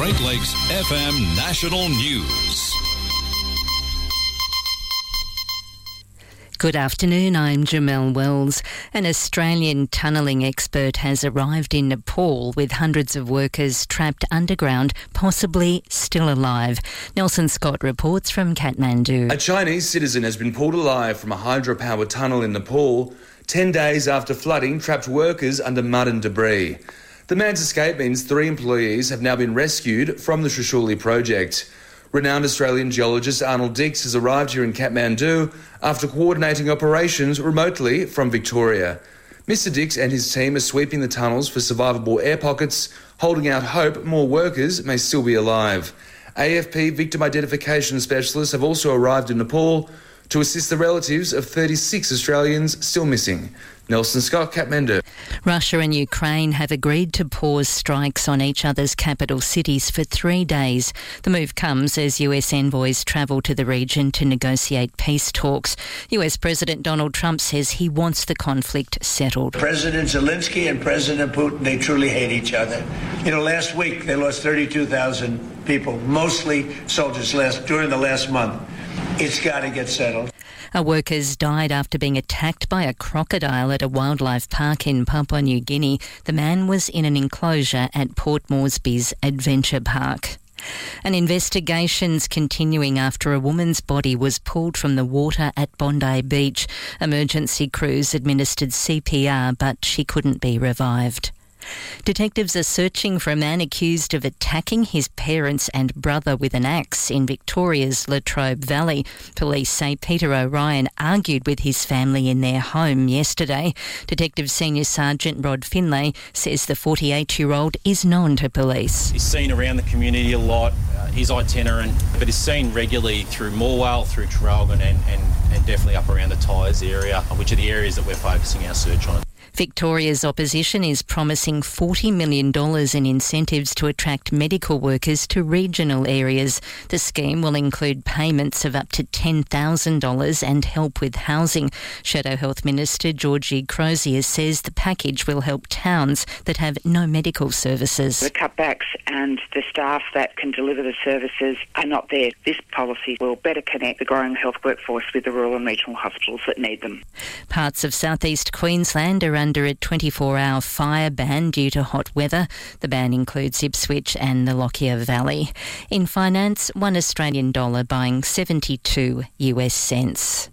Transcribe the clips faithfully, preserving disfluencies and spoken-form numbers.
Great Lakes F M National News. Good afternoon, I'm Jamelle Wells. An Australian tunnelling expert has arrived in Nepal with hundreds of workers trapped underground, possibly still alive. Nelson Scott reports from Kathmandu. A Chinese citizen has been pulled alive from a hydropower tunnel in Nepal, ten days after flooding trapped workers under mud and debris. The man's escape means three employees have now been rescued from the Trishuli project. Renowned Australian geologist Arnold Dix has arrived here in Kathmandu after coordinating operations remotely from Victoria. Mister Dix and his team are sweeping the tunnels for survivable air pockets, holding out hope more workers may still be alive. A F P victim identification specialists have also arrived in Nepal to assist the relatives of thirty-six Australians still missing. Nelson Scott, Kathmandu. Russia and Ukraine have agreed to pause strikes on each other's capital cities for three days. The move comes as U S envoys travel to the region to negotiate peace talks. U S President Donald Trump says he wants the conflict settled. President Zelensky and President Putin, they truly hate each other. You know, last week they lost thirty-two thousand people, mostly soldiers last during the last month. It's got to get settled. A workers died after being attacked by a crocodile at a wildlife park in Papua New Guinea. The man was in an enclosure at Port Moresby's Adventure Park. An investigation's continuing after a woman's body was pulled from the water at Bondi Beach. Emergency crews administered C P R, but she couldn't be revived. Detectives are searching for a man accused of attacking his parents and brother with an axe in Victoria's Latrobe Valley. Police say Peter O'Ryan argued with his family in their home yesterday. Detective Senior Sergeant Rod Finlay says the forty-eight-year-old is known to police. He's seen around the community a lot. Uh, he's itinerant, but is seen regularly through Morwell, through Traralgon and, and, and definitely up around the Tyres area, which are the areas that we're focusing our search on. Victoria's opposition is promising forty million dollars in incentives to attract medical workers to regional areas. The scheme will include payments of up to ten thousand dollars and help with housing. Shadow Health Minister Georgie Crozier says the package will help towns that have no medical services. The cutbacks and the staff that can deliver the services are not there. This policy will better connect the growing health workforce with the rural and regional hospitals that need them. Parts of southeast Queensland are under a twenty-four hour fire ban due to hot weather. The ban includes Ipswich and the Lockyer Valley. In finance, one Australian dollar buying seventy-two U S cents.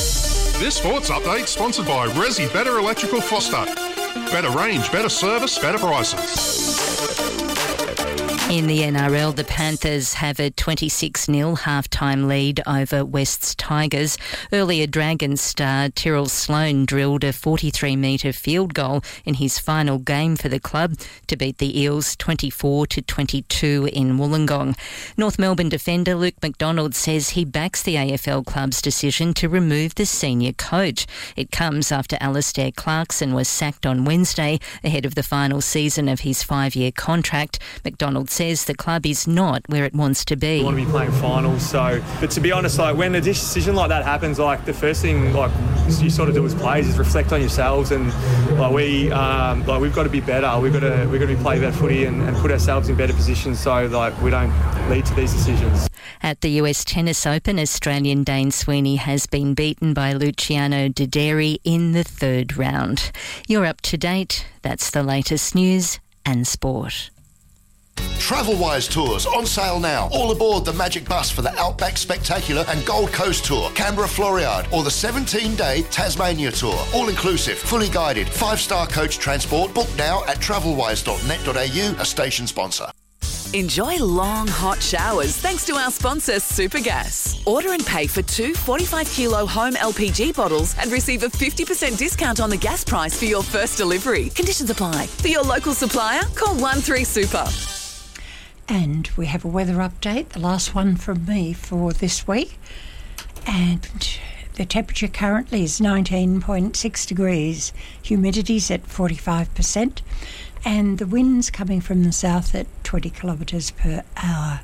This sports update sponsored by Resi Better Electrical Foster. Better range, better service, better prices. In the N R L, the Panthers have a twenty-six nil half-time lead over West's Tigers. Earlier Dragons star Tyrrell Sloan drilled a forty-three metre field goal in his final game for the club to beat the Eels twenty-four to twenty-two in Wollongong. North Melbourne defender Luke McDonald says he backs the A F L club's decision to remove the senior coach. It comes after Alistair Clarkson was sacked on Wednesday ahead of the final season of his five-year contract. McDonald says the club is not where it wants to be. We want to be playing finals, so but to be honest, like when a decision like that happens, like the first thing like you sort of do as players is reflect on yourselves, and like we um, like we've got to be better. We've got to we've got to be play better footy and, and put ourselves in better positions so like we don't lead to these decisions. At the U S Tennis Open, Australian Dane Sweeney has been beaten by Luciano Dideri in the third round. You're up to date. That's the latest news and sport. TravelWise Tours on sale now. All aboard the Magic Bus for the Outback Spectacular and Gold Coast Tour, Canberra Floriade, or the seventeen day Tasmania Tour. All inclusive, fully guided, five-star coach transport. Book now at travelwise dot net dot a u, a station sponsor. Enjoy long, hot showers thanks to our sponsor, Supergas. Order and pay for two forty-five kilo home L P G bottles and receive a fifty percent discount on the gas price for your first delivery. Conditions apply. For your local supplier, call one three super. And we have a weather update, the last one from me for this week. And the temperature currently is nineteen point six degrees. Humidity's at forty-five percent. And the wind's coming from the south at twenty kilometres per hour.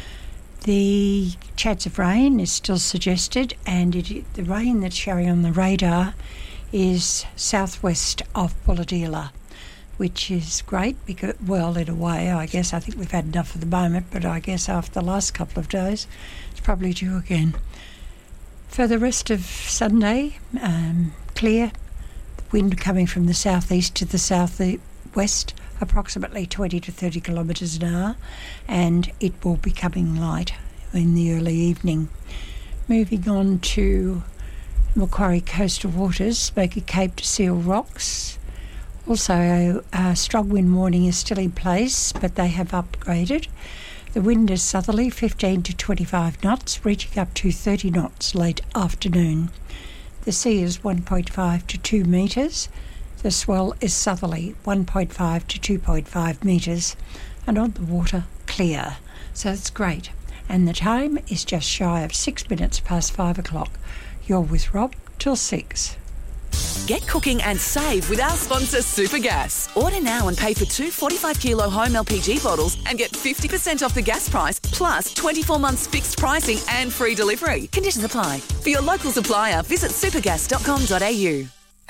The chance of rain is still suggested, and it, the rain that's showing on the radar is southwest of Bulahdelah. which is great because, well, in a way, I guess I think we've had enough for the moment, but I guess after the last couple of days, it's probably due again. For the rest of Sunday, um, clear, wind coming from the southeast to the southwest, approximately twenty to thirty kilometres an hour, and it will be coming light in the early evening. Moving on to Macquarie coastal waters, Smoky Cape to Seal Rocks. Also, a strong wind warning is still in place, but they have upgraded. The wind is southerly, fifteen to twenty-five knots, reaching up to thirty knots late afternoon. The sea is one point five to two metres. The swell is southerly, one point five to two point five metres, and on the water, clear. So it's great. And the time is just shy of six minutes past five o'clock. You're with Rob till six. Get cooking and save with our sponsor Supergas. Order now and pay for two forty-five kilo home L P G bottles and get fifty percent off the gas price, plus twenty-four months fixed pricing and free delivery. Conditions apply. For your local supplier, visit supergas dot com dot a u.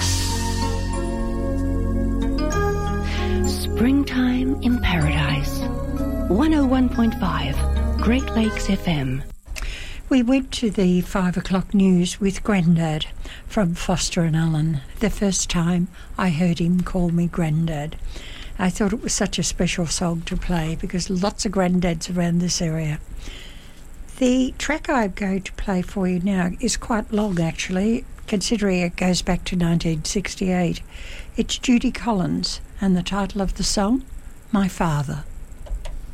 Springtime in Paradise. one oh one point five Great Lakes F M. We went to the five o'clock news with Grandad from Foster and Allen. The first time I heard him call me Grandad. I thought it was such a special song to play because lots of granddads around this area. The track I'm going to play for you now is quite long actually, considering it goes back to nineteen sixty-eight. It's Judy Collins and the title of the song, My Father.